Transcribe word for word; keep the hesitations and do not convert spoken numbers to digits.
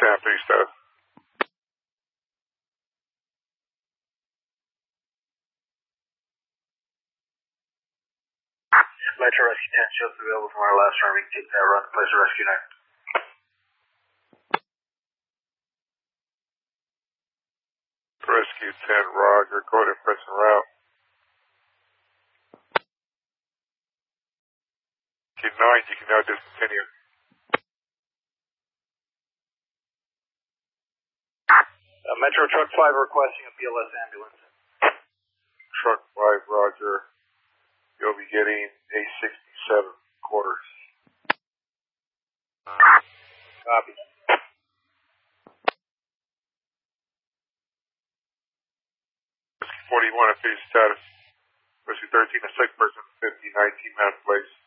ten, three status. Metro Rescue ten shows available from our last run. We can take that run to place of Rescue nine. Rescue ten, Roger. Go ahead and press en route. Rescue nine, you can now discontinue. Uh, Metro Truck five requesting a B L S ambulance. Truck five, Roger. You'll be getting a sixty-seven quarters. Copy. Rescue forty-one, official status. Rescue thirteen, a sick person, fifty, nineteen minutes place.